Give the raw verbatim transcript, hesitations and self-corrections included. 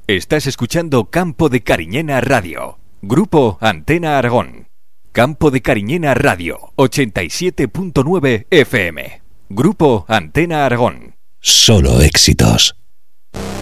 Estás escuchando Campo de Cariñena Radio. Grupo Antena Aragón. Campo de Cariñena Radio, ochenta y siete punto nueve F M. Grupo Antena Aragón. Solo éxitos.